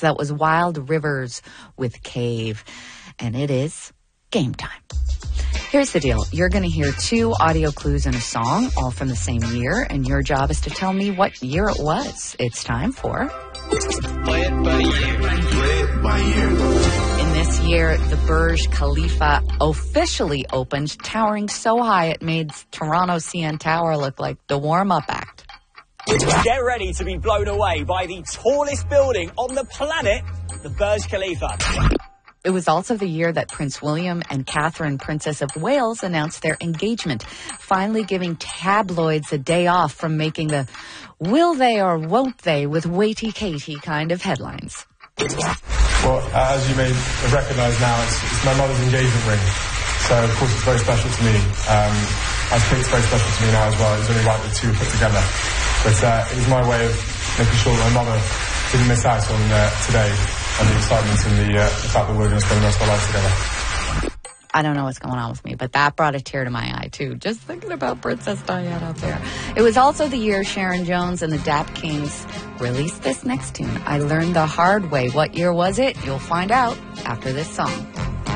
That was Wild Rivers with Cave. And it is game time. Here's the deal. You're going to hear 2 audio clues in a song, all from the same year, and your job is to tell me what year it was. It's time for... Play it by year. Play it by year. In this year, the Burj Khalifa officially opened, towering so high it made Toronto CN Tower look like the warm-up act. Get ready to be blown away by the tallest building on the planet, the Burj Khalifa. It was also the year that Prince William and Catherine, Princess of Wales, announced their engagement, finally giving tabloids a day off from making the will they or won't they with Waity Katie kind of headlines. Well, as you may recognise now, it's my mother's engagement ring. So, of course, it's very special to me. I think it's very special to me now as well. It was only right that 2 were put together. But it was my way of making sure that my mother didn't miss out on today and the excitement and the fact that we're going to spend the rest of our lives together. I don't know what's going on with me, but that brought a tear to my eye, too, just thinking about Princess Diana out there. It was also the year Sharon Jones and the Dap Kings released this next tune. I learned the hard way. What year was it? You'll find out after this song.